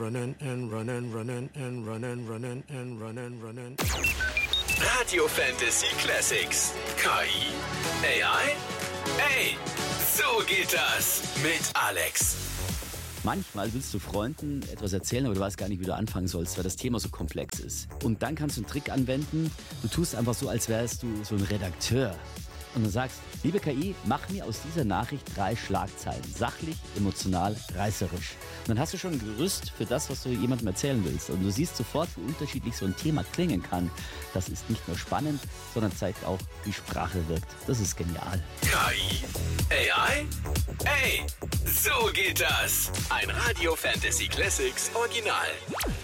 Running and running, running and running, running and running, running. Radio Fantasy Classics. KI? AI? Ey, so geht das mit Alex. Manchmal willst du Freunden etwas erzählen, aber du weißt gar nicht, wie du anfangen sollst, weil das Thema so komplex ist. Und dann kannst du einen Trick anwenden. Du tust einfach so, als wärst du so ein Redakteur. Und dann sagst, liebe KI, mach mir aus dieser Nachricht 3 Schlagzeilen. Sachlich, emotional, reißerisch. Und dann hast du schon ein Gerüst für das, was du jemandem erzählen willst. Und du siehst sofort, wie unterschiedlich so ein Thema klingen kann. Das ist nicht nur spannend, sondern zeigt auch, wie Sprache wirkt. Das ist genial. KI? AI? Ey, so geht das. Ein Radio Fantasy Classics Original.